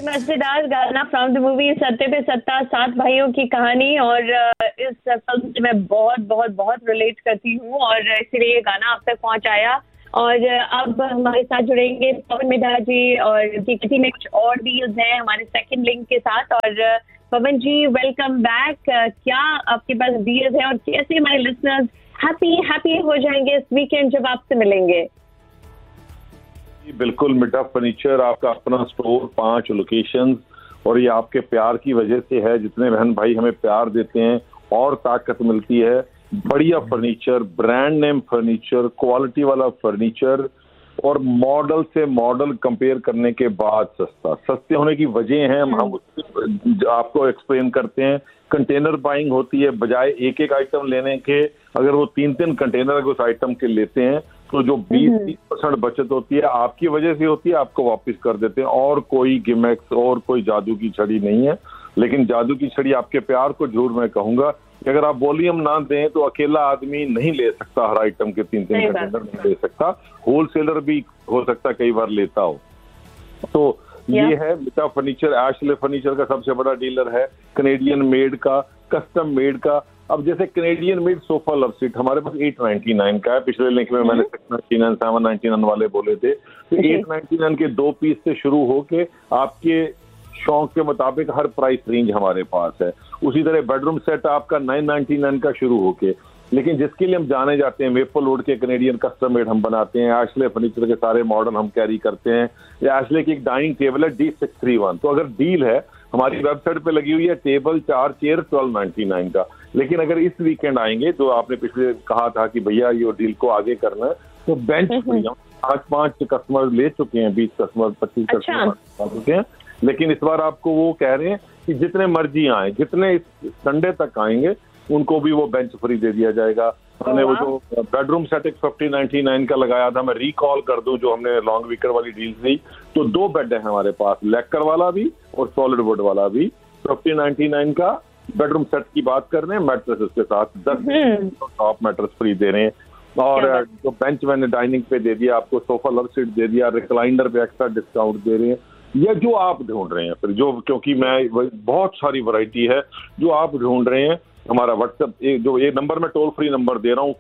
मजेदार गाना from the movie सत्ते पे सत्ता, 7 भाइयों की कहानी। और इस फिल्म से मैं बहुत बहुत बहुत रिलेट करती हूँ और इसलिए ये गाना आप तक पहुँच आया। और अब हमारे साथ जुड़ेंगे पवन मिधा जी और किसी में कुछ और डील्स हैं हमारे सेकंड लिंक के साथ। और पवन जी वेलकम बैक। क्या आपके पास डील्स हैं और कैसे हमारे लिसनर्स हैप्पी हो जाएंगे इस वीकेंड जब आपसे मिलेंगे? बिल्कुल, मिठा फर्नीचर आपका अपना स्टोर, 5 लोकेशंस, और ये आपके प्यार की वजह से है। जितने बहन भाई हमें प्यार देते हैं और ताकत मिलती है। बढ़िया furniture, brand name furniture, quality वाला फर्नीचर, और मॉडल से मॉडल कंपेयर करने के बाद सस्ता। सस्ते होने की वजह है हम आपको एक्सप्लेन करते हैं। कंटेनर बाइंग होती है, बजाय एक एक आइटम लेने के अगर वो 3-3 कंटेनर उस आइटम के लेते हैं तो जो 20-30% बचत होती है आपकी वजह से होती है, आपको वापस कर देते हैं। और कोई गिमिक्स और कोई जादू की छड़ी नहीं है। लेकिन जादू की छड़ी आपके प्यार को जरूर मैं कहूंगा कि अगर आप वॉल्यूम ना दें तो अकेला आदमी नहीं ले सकता, हर आइटम के 3-3 कंटेनर नहीं ले सकता। होलसेलर भी हो सकता कई बार लेता हो। तो ये है मिठा फर्नीचर, एशले फर्नीचर का सबसे बड़ा डीलर है। कनेडियन मेड का, कस्टम मेड का। अब जैसे Canadian made sofa love seat हमारे पास 899 का है। पिछले लिंक में मैंने 699, 799 वाले बोले थे। तो 899 के 2 पीस से शुरू होके आपके शौक के मुताबिक हर प्राइस रेंज हमारे पास है। उसी तरह बेडरूम सेट आपका 999 का शुरू होके। लेकिन जिसके लिए हम जाने जाते हैं, मेपल वुड के कनेडियन कस्टम मेड हम बनाते हैं। एशले फर्नीचर के सारे मॉडल हम कैरी करते हैं। या एशले की एक डाइनिंग टेबल है D631। तो अगर डील है, हमारी वेबसाइट पे लगी हुई है, टेबल 4 चेयर 1299 का। लेकिन अगर इस वीकेंड आएंगे, जो आपने पिछले कहा था कि भैया ये डील को आगे करना है, तो बेंच फ्री 5 कस्टमर ले चुके हैं, 20 कस्टमर 25 कस्टमर आ चुके हैं। लेकिन इस बार आपको वो कह रहे हैं कि जितने मर्जी आए, जितने संडे तक आएंगे उनको भी वो बेंच फ्री दे दिया जाएगा। हमने वो जो बेडरूम सेट 5099 का लगाया था, मैं रिकॉल कर दूं जो हमने लॉन्ग वीकर वाली डील थी, तो 2 बेड है हमारे पास, लेकर वाला भी और सॉलिड वुड वाला भी। 5099 का बेडरूम सेट की बात कर रहे हैं, मैट्रेसेस के साथ 10 टॉप मैट्रेस फ्री दे रहे हैं। और जो बेंच मैंने डाइनिंग पे दे दिया आपको, सोफा लव सीट दे दिया, रिक्लाइनर पे एक्स्ट्रा डिस्काउंट दे रहे हैं। ये जो आप ढूंढ रहे हैं, फिर जो, क्योंकि मैं बहुत सारी वैरायटी है जो आप ढूंढ रहे हैं। हमारा व्हाट्सएप जो ये नंबर मैं टोल फ्री नंबर दे रहा हूँ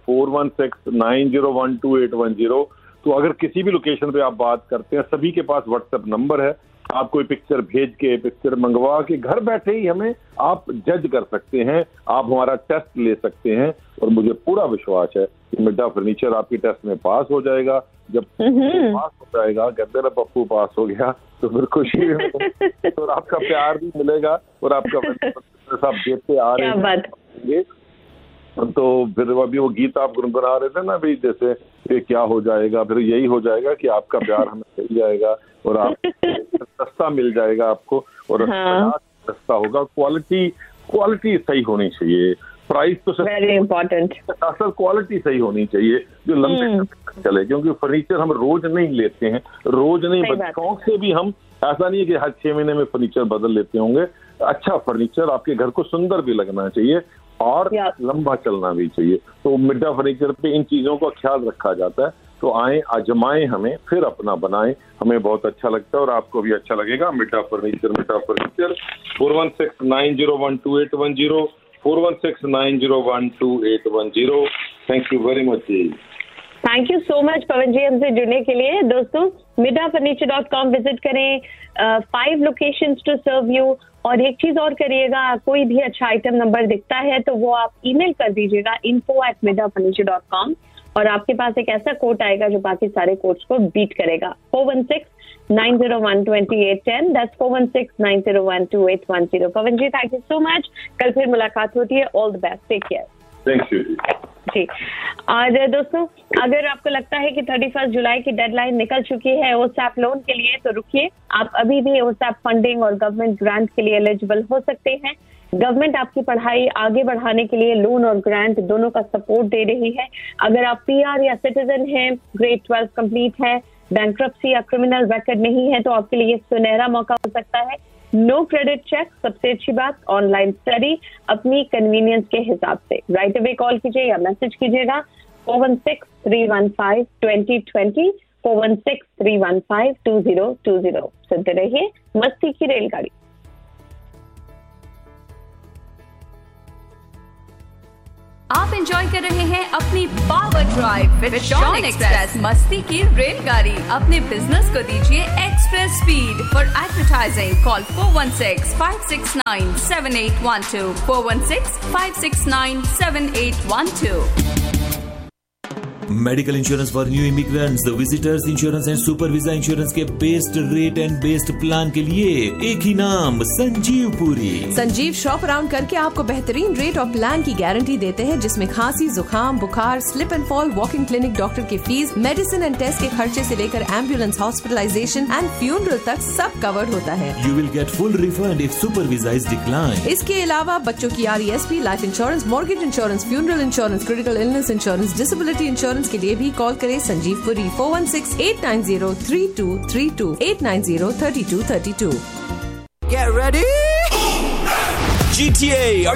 4169012810। तो अगर किसी भी लोकेशन पे आप बात करते हैं, सभी के पास व्हाट्सएप नंबर है। आप कोई पिक्चर भेज के, पिक्चर मंगवा के घर बैठे ही हमें आप जज कर सकते हैं, आप हमारा टेस्ट ले सकते हैं। और मुझे पूरा विश्वास है कि मिठा फर्नीचर आपकी टेस्ट में पास हो जाएगा। जब पास हो जाएगा, कहते हैं ना पप्पू पास हो गया, तो फिर खुशी और आपका प्यार भी मिलेगा और आपका सब देते आ रहे हैं। तो फिर अभी वो गीत आप गुनगुना रहे थे ना भी, जैसे ये क्या हो जाएगा, फिर यही हो जाएगा कि आपका प्यार हमें मिल जाएगा और आप सस्ता मिल जाएगा आपको, और सस्ता होगा। क्वालिटी सही होनी चाहिए, प्राइस तो वेरी इंपॉर्टेंट, असल क्वालिटी सही होनी चाहिए जो लंबे समय तक चले। क्योंकि फर्नीचर हम रोज नहीं लेते हैं, रोज नहीं, शौक से भी हम, ऐसा नहीं है कि हर 6 महीने में फर्नीचर बदल लेते होंगे। अच्छा फर्नीचर आपके घर को सुंदर भी लगना चाहिए और लंबा चलना भी चाहिए। तो मिठा फर्नीचर पे इन चीजों का ख्याल रखा जाता है। तो आए, आजमाएं हमें, फिर अपना बनाएं। हमें बहुत अच्छा लगता है और आपको भी अच्छा लगेगा। मिठा furniture 4169012810, 4169012810। Thank you very much ji. Thank you so much पवन जी हमसे जुड़ने के लिए। दोस्तों midafurniture.com विजिट करें, 5 लोकेशंस टू सर्व यू। और एक चीज और करिएगा, कोई भी अच्छा आइटम नंबर दिखता है तो वो आप ईमेल कर दीजिएगा info@midafurniture.com और आपके पास एक ऐसा कोड आएगा जो बाकी सारे कोड्स को बीट करेगा। 4169012810, that's 4169012810। Pawan ji thank you so much, कल फिर मुलाकात होती है। All the best, take care. Thank you जी। और दोस्तों अगर आपको लगता है कि 31 जुलाई की डेडलाइन निकल चुकी है ओसैप लोन के लिए, तो रुकिए, आप अभी भी ओसैप फंडिंग और गवर्नमेंट ग्रांट के लिए एलिजिबल हो सकते हैं। गवर्नमेंट आपकी पढ़ाई आगे बढ़ाने के लिए लोन और ग्रांट दोनों का सपोर्ट दे रही है। अगर आप PR या सिटीजन हैं, ग्रेड 12 कंप्लीट है, बैंक्रप्सी या क्रिमिनल रिकॉर्ड नहीं है, तो आपके लिए सुनहरा मौका हो सकता है। नो क्रेडिट चेक, सबसे अच्छी बात, ऑनलाइन स्टडी अपनी कन्वीनियंस के हिसाब से। राइट अवे कॉल कीजिए या मैसेज कीजिएगा 416-315-2020, 416-315-2020। सुनते रहिए मस्ती की रेलगाड़ी। आप एंजॉय कर रहे हैं अपनी power drive with Shawn express मस्ती की रेलगाड़ी। अपने बिजनेस को दीजिए express speed. For advertising call 416-569-7812 416-569-7812। Medical insurance for new immigrants, visitors insurance and super visa insurance के best rate and best plan के लिए एक ही नाम, संजीव पुरी। संजीव शॉप अराउंड करके आपको बेहतरीन रेट और प्लान की गारंटी देते हैं, जिसमें खांसी, जुकाम, बुखार, slip and fall, walking clinic, doctor के फीस, मेडिसिन एंड टेस्ट के खर्चे से लेकर एम्बुलेंस, हॉस्पिटलाइजेशन एंड फ्यूनरल तक सब कवर्ड होता है। You will get full refund if super visa is decline. इसके अलावा बच्चों की RESP, life insurance, mortgage insurance, funeral insurance, critical illness insurance, disability insurance के लिए भी कॉल करें Sanjeev Puri 416-890-3232 890-3232। Get ready! GTA